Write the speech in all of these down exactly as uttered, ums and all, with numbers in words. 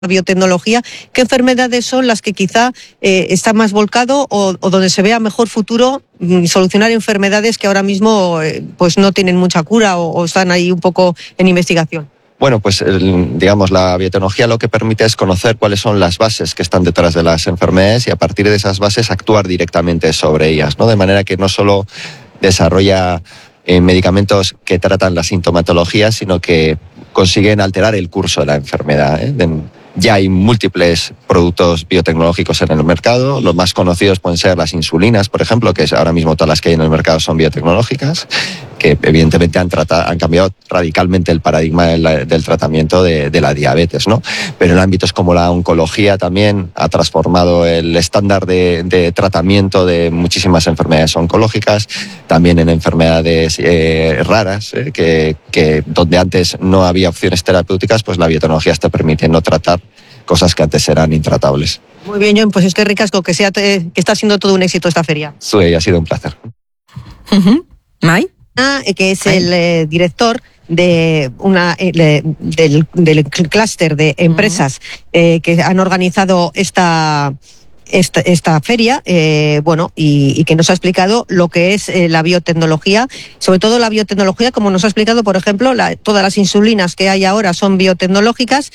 biotecnología, ¿qué enfermedades son las que quizá eh, está más volcado o, o donde se vea mejor futuro mm, solucionar enfermedades que ahora mismo eh, pues no tienen mucha cura o, o están ahí un poco en investigación? Bueno, pues el, digamos, la biotecnología lo que permite es conocer cuáles son las bases que están detrás de las enfermedades y a partir de esas bases actuar directamente sobre ellas, ¿no? De manera que no solo desarrolla eh, medicamentos que tratan la sintomatología, sino que consiguen alterar el curso de la enfermedad, ¿eh? De, Ya hay múltiples productos biotecnológicos en el mercado. Los más conocidos pueden ser las insulinas, por ejemplo, que es ahora mismo todas las que hay en el mercado son biotecnológicas, que evidentemente han, tratado, han cambiado radicalmente el paradigma de la, del tratamiento de, de la diabetes, ¿no? Pero en ámbitos como la oncología también ha transformado el estándar de, de tratamiento de muchísimas enfermedades oncológicas, también en enfermedades eh, raras, eh, que, que donde antes no había opciones terapéuticas, pues la biotecnología está permitiendo tratar cosas que antes eran intratables. Muy bien, John, pues es que ricasco, que, sea te, que está siendo todo un éxito esta feria. Sí, ha sido un placer. Uh-huh. ¿May? Ah, que es el eh, director de una eh, del, del clúster de empresas uh-huh. eh, que han organizado esta esta, esta feria, eh, bueno, y, y que nos ha explicado lo que es eh, la biotecnología, sobre todo la biotecnología, como nos ha explicado, por ejemplo, la, todas las insulinas que hay ahora son biotecnológicas,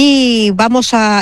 y vamos a,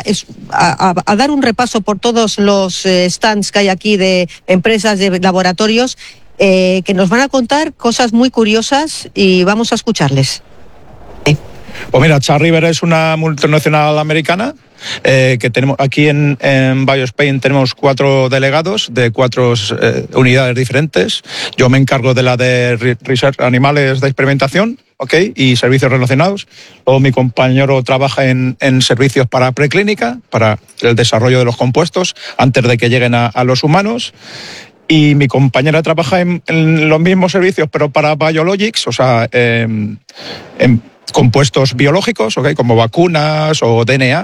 a, a dar un repaso por todos los eh, stands que hay aquí de empresas, de laboratorios, eh, que nos van a contar cosas muy curiosas y vamos a escucharles. Eh. Pues mira, Charles River es una multinacional americana. Eh, que tenemos aquí en, en BioSpain tenemos cuatro delegados de cuatro eh, unidades diferentes. Yo me encargo de la de research, animales de experimentación, ¿okay? Y servicios relacionados. Luego mi compañero trabaja en, en servicios para preclínica, para el desarrollo de los compuestos antes de que lleguen a, a los humanos. Y mi compañera trabaja en, en los mismos servicios, pero para biologics, o sea, eh, en compuestos biológicos, ¿okay? Como vacunas o D N A.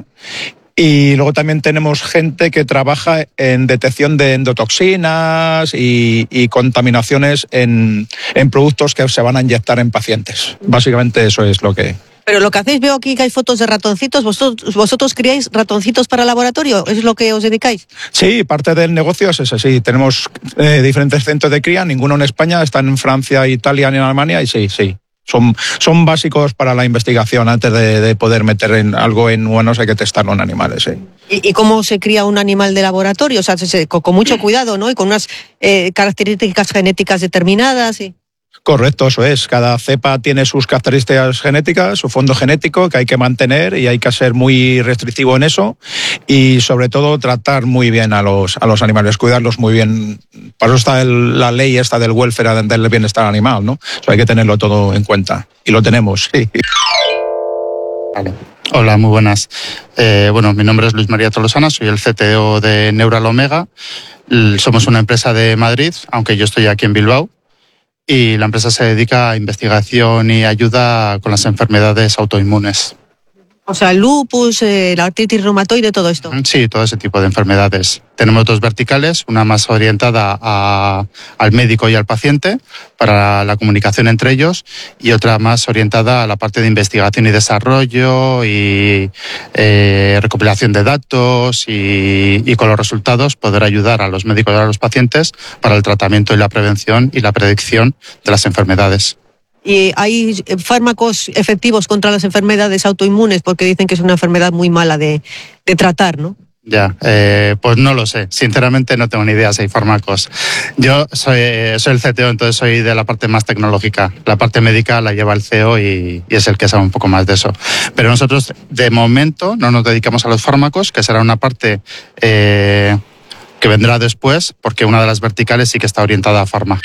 Y luego también tenemos gente que trabaja en detección de endotoxinas y, y contaminaciones en, en productos que se van a inyectar en pacientes. Básicamente eso es lo que... Pero lo que hacéis, veo aquí que hay fotos de ratoncitos. ¿Vosotros, vosotros criáis ratoncitos para laboratorio? ¿Es lo que os dedicáis? Sí, parte del negocio es ese, sí. Tenemos eh, diferentes centros de cría, ninguno en España, están en Francia, Italia y en Alemania, y sí, sí. Son, son básicos para la investigación. Antes de, de poder meter en algo en humanos hay que testarlo en animales. ¿Sí? ¿Y, ¿Y cómo se cría un animal de laboratorio? O sea, se, se, con, con mucho cuidado, ¿no? Y con unas eh, características genéticas determinadas. ¿Sí? Correcto, eso es. Cada cepa tiene sus características genéticas, su fondo genético que hay que mantener y hay que ser muy restrictivo en eso y sobre todo tratar muy bien a los, a los animales, cuidarlos muy bien. Para eso está el, la ley esta del welfare, del bienestar animal, ¿no? Eso hay que tenerlo todo en cuenta y lo tenemos, sí. Vale. Hola, muy buenas. Eh, bueno, mi nombre es Luis María Tolosana, soy el C T O de Neural Omega. Somos una empresa de Madrid, aunque yo estoy aquí en Bilbao. Y la empresa se dedica a investigación y ayuda con las enfermedades autoinmunes. O sea, el lupus, eh, la artritis reumatoide, todo esto. Sí, todo ese tipo de enfermedades. Tenemos dos verticales, una más orientada a, al médico y al paciente para la comunicación entre ellos y otra más orientada a la parte de investigación y desarrollo y eh, recopilación de datos y, y con los resultados poder ayudar a los médicos y a los pacientes para el tratamiento y la prevención y la predicción de las enfermedades. ¿Y hay fármacos efectivos contra las enfermedades autoinmunes? Porque dicen que es una enfermedad muy mala de, de tratar, ¿no? Ya, eh, pues no lo sé. Sinceramente no tengo ni idea si hay fármacos. Yo soy, soy el C T O, entonces soy de la parte más tecnológica. La parte médica la lleva el C E O y, y es el que sabe un poco más de eso. Pero nosotros, de momento, no nos dedicamos a los fármacos, que será una parte eh, que vendrá después, porque una de las verticales sí que está orientada a farma.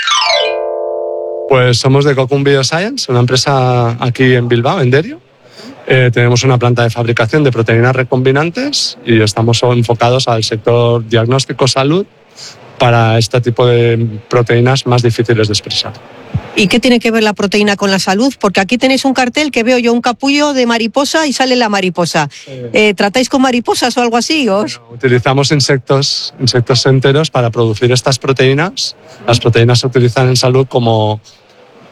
Pues somos de Cocoon Bioscience, una empresa aquí en Bilbao, en Derio. Eh, tenemos una planta de fabricación de proteínas recombinantes y estamos enfocados al sector diagnóstico salud para este tipo de proteínas más difíciles de expresar. ¿Y qué tiene que ver la proteína con la salud? Porque aquí tenéis un cartel que veo yo, un capullo de mariposa y sale la mariposa. Eh, ¿Tratáis con mariposas o algo así? ¿Os? Bueno, utilizamos insectos, insectos enteros para producir estas proteínas. Las proteínas se utilizan en salud como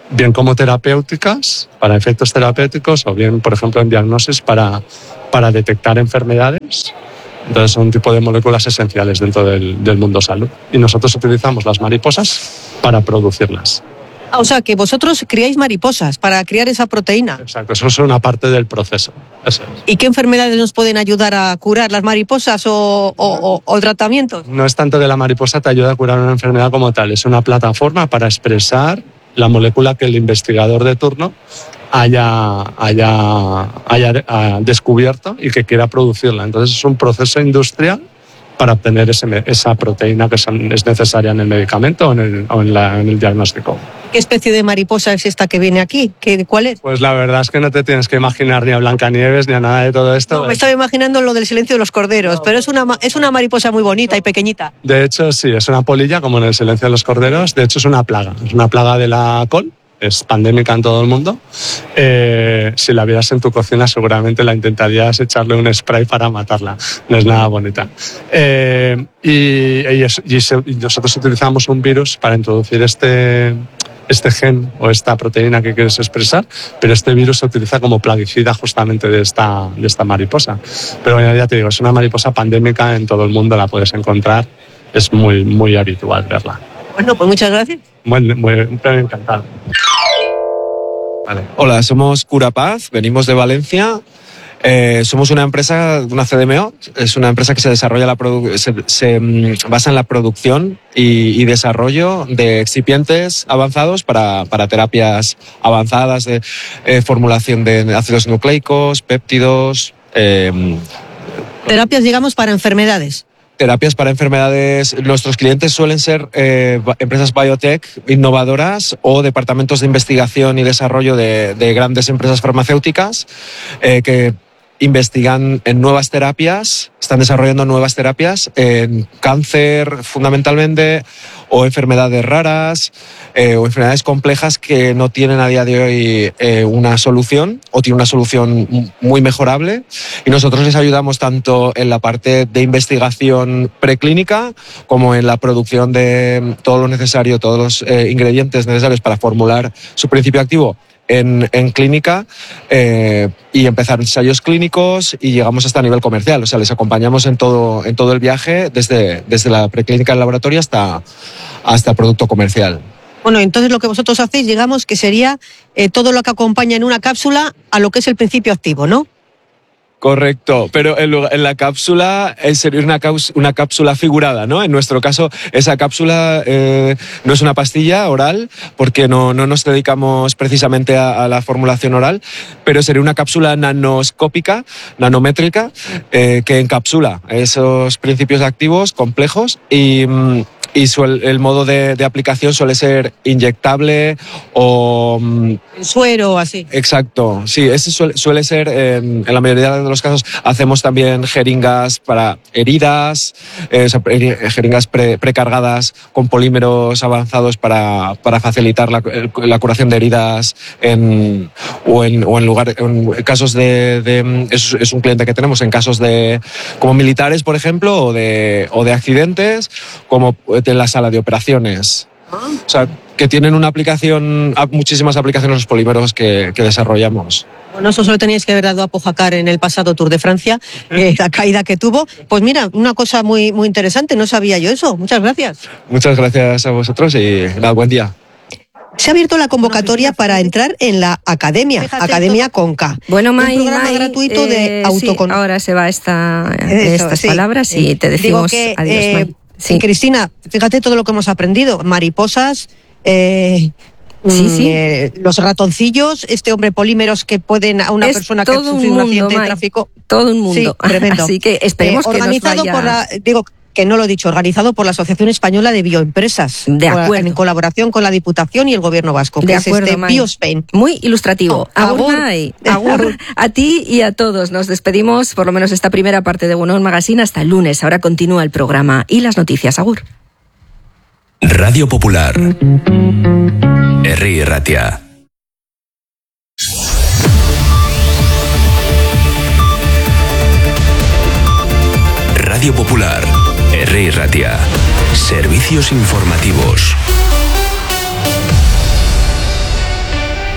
bien como terapéuticas, para efectos terapéuticos, o bien, por ejemplo, en diagnosis para, para detectar enfermedades. Entonces son un tipo de moléculas esenciales dentro del, del mundo salud. Y nosotros utilizamos las mariposas para producirlas. Ah, o sea, que vosotros criáis mariposas para criar esa proteína. Exacto, eso es una parte del proceso. Eso es. ¿Y qué enfermedades nos pueden ayudar a curar las mariposas o, o, o, o tratamientos? No es tanto que la mariposa te ayude a curar una enfermedad como tal, es una plataforma para expresar la molécula que el investigador de turno haya, haya, haya descubierto y que quiera producirla. Entonces es un proceso industrial para obtener ese, esa proteína que son, es necesaria en el medicamento o en el, o en, la, en el diagnóstico. ¿Qué especie de mariposa es esta que viene aquí? ¿Qué, ¿Cuál es? Pues la verdad es que no te tienes que imaginar ni a Blancanieves ni a nada de todo esto. No, me estaba imaginando lo del silencio de los corderos, no, pero es una, es una mariposa muy bonita y pequeñita. De hecho, sí, es una polilla como en el silencio de los corderos. De hecho, es una plaga. Es una plaga de la col. Es pandémica en todo el mundo. Eh, si la vieras en tu cocina, seguramente la intentarías echarle un spray para matarla. No es nada bonita. Eh, y, y, es, y, se, y nosotros utilizamos un virus para introducir este, este gen o esta proteína que quieres expresar, pero este virus se utiliza como plaguicida justamente de esta, de esta mariposa. Pero bueno, ya te digo, es una mariposa pandémica en todo el mundo, la puedes encontrar. Es muy, muy habitual verla. Bueno, pues muchas gracias. Muy, muy, muy encantado. Vale. Hola, somos Curapaz, venimos de Valencia. Eh, somos una empresa, una C D M O, es una empresa que se desarrolla la produ- se, se um, basa en la producción y, y desarrollo de excipientes avanzados para, para terapias avanzadas de eh, formulación de ácidos nucleicos, péptidos. Eh, Terapias, digamos, para enfermedades. Terapias para enfermedades. Nuestros clientes suelen ser eh, empresas biotech innovadoras o departamentos de investigación y desarrollo de, de grandes empresas farmacéuticas eh, que investigan en nuevas terapias, están desarrollando nuevas terapias en cáncer fundamentalmente o enfermedades raras eh, o enfermedades complejas que no tienen a día de hoy eh, una solución o tienen una solución muy mejorable, y nosotros les ayudamos tanto en la parte de investigación preclínica como en la producción de todo lo necesario, todos los eh, ingredientes necesarios para formular su principio activo En, en clínica eh, y empezar ensayos clínicos y llegamos hasta nivel comercial. O sea, les acompañamos en todo, en todo el viaje, desde, desde la preclínica del laboratorio hasta, hasta el producto comercial. Bueno, entonces lo que vosotros hacéis, digamos, que sería eh, todo lo que acompaña en una cápsula a lo que es el principio activo, ¿no? Correcto, pero en, en la cápsula sería una, una cápsula figurada, ¿no? En nuestro caso, esa cápsula eh, no es una pastilla oral, porque no, no nos dedicamos precisamente a, a la formulación oral, pero sería una cápsula nanoscópica, nanométrica, eh, que encapsula esos principios activos complejos y... Y suel, el modo de, de aplicación suele ser inyectable o... ¿En suero o así? Exacto, sí, ese suele, suele ser, en, en la mayoría de los casos, hacemos también jeringas para heridas, eh, o sea, jeringas pre, precargadas con polímeros avanzados para, para facilitar la, la curación de heridas en, o, en, o en, lugar, en casos de... de es, es un cliente que tenemos en casos de como militares, por ejemplo, o de, o de accidentes, como de la sala de operaciones. O sea, que tienen una aplicación, muchísimas aplicaciones los polímeros que, que desarrollamos. Bueno, eso solo teníais que haber dado a Pogacar en el pasado Tour de Francia, eh, la caída que tuvo. Pues mira, una cosa muy, muy interesante, no sabía yo eso. Muchas gracias. Muchas gracias a vosotros y nada, buen día. Se ha abierto la convocatoria para entrar en la Academia, Fíjate Academia con K. Bueno, May, un programa May, gratuito eh, de autoconocimiento. Sí, ahora se va esta, Eso, estas sí. palabras y te decimos que, adiós, eh, May. Sí. Cristina, fíjate todo lo que hemos aprendido. Mariposas, eh, sí, sí. Eh, los ratoncillos, este hombre polímeros que pueden a una es persona que ha sufrido un accidente de tráfico. Todo un mundo. Sí, tremendo. Así que esperemos eh, que organizado nos vaya... por la, digo, que no lo he dicho, organizado por la Asociación Española de Bioempresas. De acuerdo. En colaboración con la Diputación y el Gobierno Vasco, que de es acuerdo, este May. BioSpain. Muy ilustrativo. Oh, agur, May. Agur a ti y a todos. Nos despedimos, por lo menos esta primera parte de Egun On Magazine, hasta el lunes. Ahora continúa el programa y las noticias. Agur. Radio Popular. Herri Ratia. Radio Popular. Herri Ratia. Servicios informativos.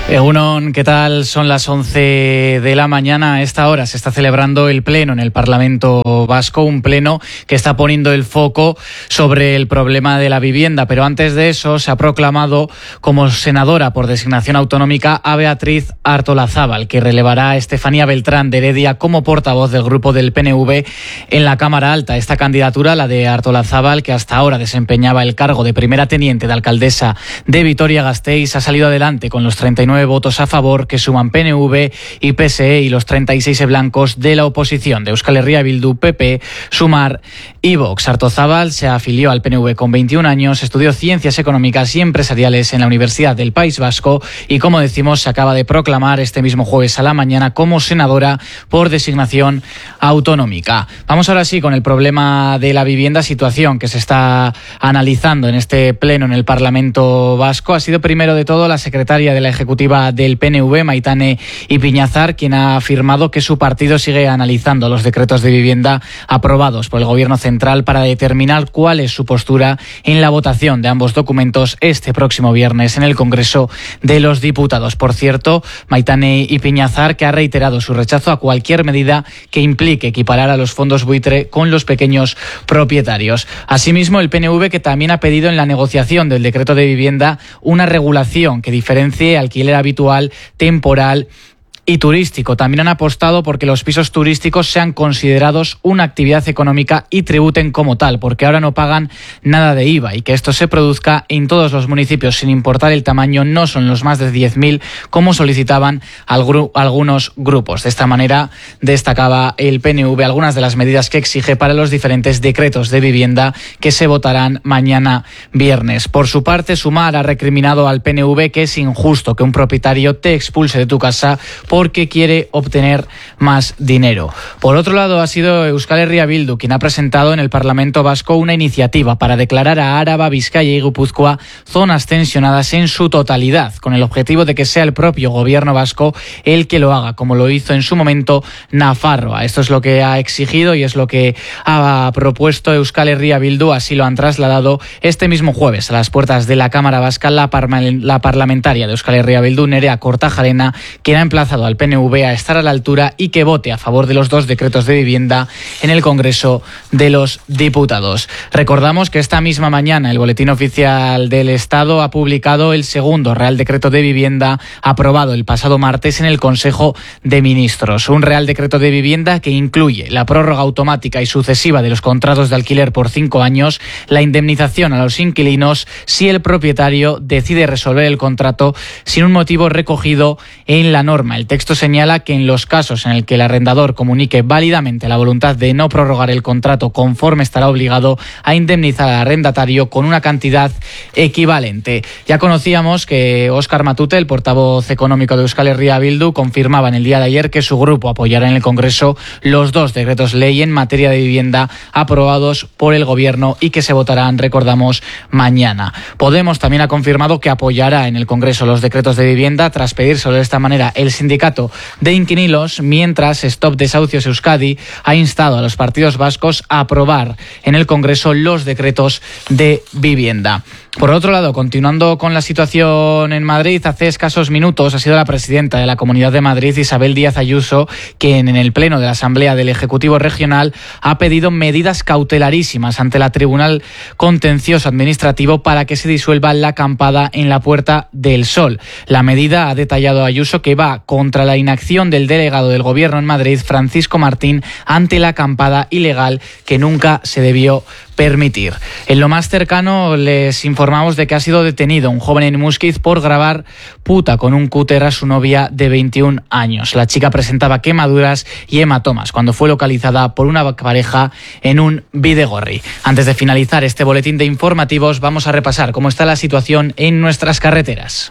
Egunon, ¿qué tal? Son las once de la mañana. A esta hora se está celebrando el pleno en el Parlamento Vasco, un pleno que está poniendo el foco sobre el problema de la vivienda. Pero antes de eso se ha proclamado como senadora por designación autonómica a Beatriz Artolazábal, que relevará a Estefanía Beltrán de Heredia como portavoz del grupo del P N V en la Cámara Alta. Esta candidatura, la de Artolazábal, que hasta ahora desempeñaba el cargo de primera teniente de alcaldesa de Vitoria-Gasteiz, ha salido adelante con los treinta y nueve votos a favor que suman P N V y P S E y los treinta y seis blancos de la oposición de Euskal Herria Bildu, P P, Sumar y Vox. Artolazábal se afilió al P N V con veintiún años, estudió Ciencias Económicas y Empresariales en la Universidad del País Vasco y, como decimos, se acaba de proclamar este mismo jueves a la mañana como senadora por designación autonómica. Vamos ahora sí con el problema de la vivienda, situación que se está analizando en este pleno en el Parlamento Vasco. Ha sido primero de todo la secretaria de la Ejecutiva del P N V, Maitane Ipiñazar, quien ha afirmado que su partido sigue analizando los decretos de vivienda aprobados por el Gobierno central para determinar cuál es su postura en la votación de ambos documentos este próximo viernes en el Congreso de los Diputados. Por cierto, Maitane Ipiñazar, que ha reiterado su rechazo a cualquier medida que implique equiparar a los fondos buitre con los pequeños propietarios. Asimismo, el P N V, que también ha pedido en la negociación del decreto de vivienda una regulación que diferencie alquiler habitual, temporal y turístico. También han apostado porque los pisos turísticos sean considerados una actividad económica y tributen como tal, porque ahora no pagan nada de I V A, y que esto se produzca en todos los municipios sin importar el tamaño, no son los más de diez mil como solicitaban gru- algunos grupos. De esta manera destacaba el P N V algunas de las medidas que exige para los diferentes decretos de vivienda que se votarán mañana viernes. Por su parte, Sumar ha recriminado al P N V que es injusto que un propietario te expulse de tu casa porque quiere obtener más dinero. Por otro lado, ha sido Euskal Herria Bildu quien ha presentado en el Parlamento Vasco una iniciativa para declarar a Áraba, Vizcaya y Guipúzcoa zonas tensionadas en su totalidad, con el objetivo de que sea el propio gobierno vasco el que lo haga, como lo hizo en su momento Nafarroa. Esto es lo que ha exigido y es lo que ha propuesto Euskal Herria Bildu. Así lo han trasladado este mismo jueves a las puertas de la Cámara Vasca la, parma, la parlamentaria de Euskal Herria Bildu, Nerea Kortajarena, quien ha emplazado al P N V a estar a la altura y que vote a favor de los dos decretos de vivienda en el Congreso de los Diputados. Recordamos que esta misma mañana el Boletín Oficial del Estado ha publicado el segundo Real Decreto de Vivienda aprobado el pasado martes en el Consejo de Ministros. Un Real Decreto de Vivienda que incluye la prórroga automática y sucesiva de los contratos de alquiler por cinco años, la indemnización a los inquilinos si el propietario decide resolver el contrato sin un motivo recogido en la norma. El texto señala que en los casos en el que el arrendador comunique válidamente la voluntad de no prorrogar el contrato conforme estará obligado a indemnizar al arrendatario con una cantidad equivalente. Ya conocíamos que Óscar Matute, el portavoz económico de Euskal Herria Bildu, confirmaba en el día de ayer que su grupo apoyará en el Congreso los dos decretos ley en materia de vivienda aprobados por el Gobierno y que se votarán, recordamos, mañana. Podemos también ha confirmado que apoyará en el Congreso los decretos de vivienda tras pedírselo de esta manera el sindicato de inquilinos, mientras Stop Desahucios Euskadi ha instado a los partidos vascos a aprobar en el Congreso los decretos de vivienda. Por otro lado, continuando con la situación en Madrid, hace escasos minutos ha sido la presidenta de la Comunidad de Madrid, Isabel Díaz Ayuso, quien en el Pleno de la Asamblea del Ejecutivo Regional ha pedido medidas cautelarísimas ante la Tribunal Contencioso Administrativo para que se disuelva la acampada en la Puerta del Sol. La medida, ha detallado Ayuso, que va contra la inacción del delegado del Gobierno en Madrid, Francisco Martín, ante la acampada ilegal que nunca se debió permitir. En lo más cercano les informamos de que ha sido detenido un joven en Muskiz por grabar puta con un cúter a su novia de veintiún años. La chica presentaba quemaduras y hematomas cuando fue localizada por una pareja en un bidegorri. Antes de finalizar este boletín de informativos, vamos a repasar cómo está la situación en nuestras carreteras.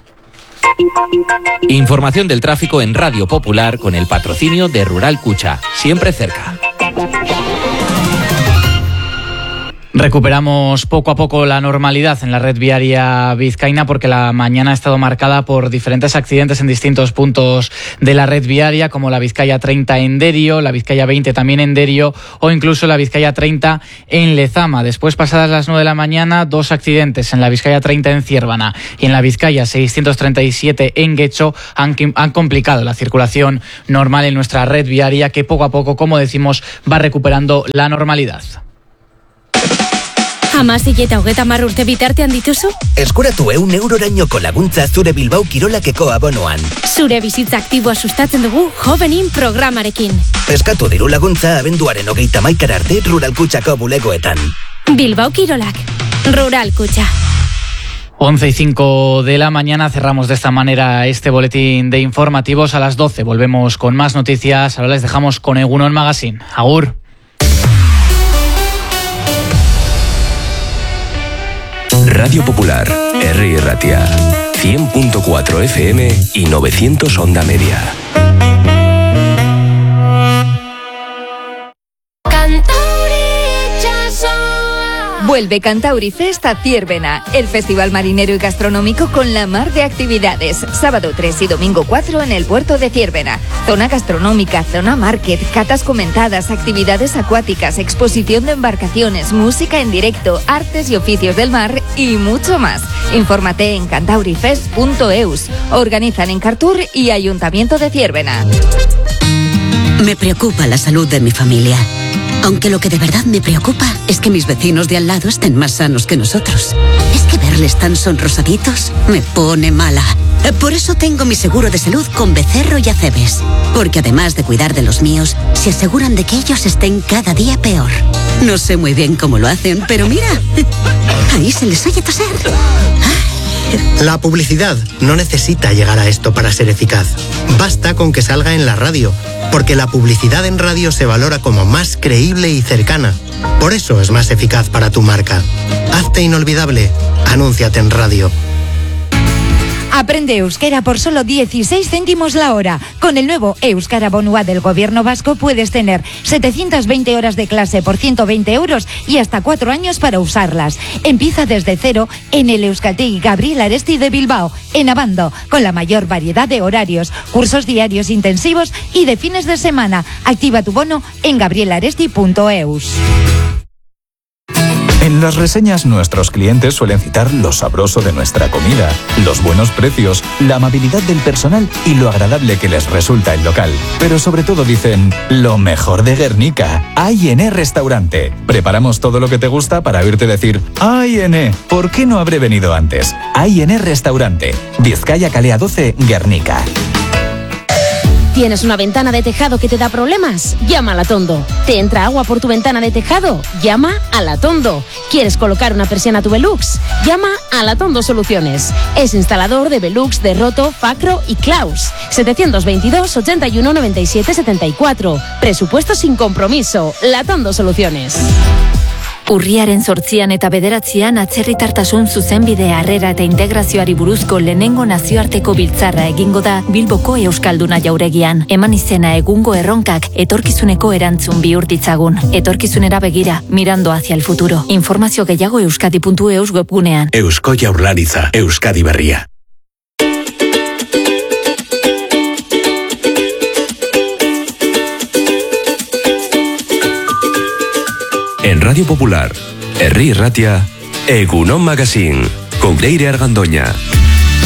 Información del tráfico en Radio Popular con el patrocinio de Rural Cucha, siempre cerca. Recuperamos poco a poco la normalidad en la red viaria vizcaína porque la mañana ha estado marcada por diferentes accidentes en distintos puntos de la red viaria, como la Vizcaya treinta en Derio, la Vizcaya veinte también en Derio o incluso la Vizcaya treinta en Lezama. Después, pasadas las nueve de la mañana, dos accidentes en la Vizcaya treinta en Ciérvana y en la Vizcaya seiscientos treinta y siete en Guecho han, han complicado la circulación normal en nuestra red viaria, que poco a poco, como decimos, va recuperando la normalidad. Hamasik eta hogeta mar urte bitartean dituzu? Eskuratu eun euroraiñoko laguntza zure Bilbao Kirolakeko abonoan. Zure bizitza aktiboa sustatzen dugu Jovenin programarekin. Eskatu diru laguntza abenduaren hogeita hamaikara arte Rural Kutxako bulegoetan. Bilbao Kirolak. Rural Kutxa. once y cinco de la mañana, cerramos de esta manera este boletín de informativos. A las doce volvemos con más noticias. Ahora les dejamos con Egunon Magazine. Agur. Radio Popular, Herri Ratia, cien punto cuatro F M y novecientos onda media. Vuelve Cantauri Fest a Ciérvena, el festival marinero y gastronómico con la mar de actividades. Sábado tres y domingo cuatro en el puerto de Ciérvena. Zona gastronómica, zona market, catas comentadas, actividades acuáticas, exposición de embarcaciones, música en directo, artes y oficios del mar y mucho más. Infórmate en cantaurifest punto eus. Organizan Encartur y Ayuntamiento de Ciérvena. Me preocupa la salud de mi familia. Aunque lo que de verdad me preocupa es que mis vecinos de al lado estén más sanos que nosotros. Es que verles tan sonrosaditos me pone mala. Por eso tengo mi seguro de salud con Becerro y Acebes. Porque además de cuidar de los míos, se aseguran de que ellos estén cada día peor. No sé muy bien cómo lo hacen, pero mira, ahí se les oye toser. La publicidad no necesita llegar a esto para ser eficaz. Basta con que salga en la radio, porque la publicidad en radio se valora como más creíble y cercana. Por eso es más eficaz para tu marca. Hazte inolvidable. Anúnciate en radio. Aprende euskera por solo dieciséis céntimos la hora. Con el nuevo Euskara Bonua del Gobierno Vasco puedes tener setecientas veinte horas de clase por ciento veinte euros y hasta cuatro años para usarlas. Empieza desde cero en el Euskaltegi Gabriel Aresti de Bilbao, en Abando, con la mayor variedad de horarios, cursos diarios intensivos y de fines de semana. Activa tu bono en gabrielaresti punto eus. En las reseñas, nuestros clientes suelen citar lo sabroso de nuestra comida, los buenos precios, la amabilidad del personal y lo agradable que les resulta el local. Pero sobre todo dicen, lo mejor de Guernica, A y N Restaurante. Preparamos todo lo que te gusta para oírte decir, A y N, ¿por qué no habré venido antes? A y N Restaurante, Vizcaya Calea doce, Guernica. ¿Tienes una ventana de tejado que te da problemas? Llama a La Tondo. ¿Te entra agua por tu ventana de tejado? Llama a La Tondo. ¿Quieres colocar una persiana tu Velux? Llama a La Tondo Soluciones. Es instalador de Velux, de Roto, Facro y Klaus. setecientos veintidós, ochenta y uno, noventa y siete, setenta y cuatro. Presupuesto sin compromiso. La Tondo Soluciones. Urriaren zortzian eta bederatzian atzerritartasun zuzenbide harrera eta integrazioari buruzko lehenengo nazioarteko biltzarra egingo da Bilboko Euskalduna jauregian. Eman izena egungo erronkak etorkizuneko erantzun bihur ditzagun. Etorkizunera begira, mirando hacia el futuro. Informazio gehiago euskadi puntu eus webgunean. Eusko Jaurlaritza, Euskadi Berria. En Radio Popular, Herri Ratia, Egunon Magazine, con Leire Argandoña.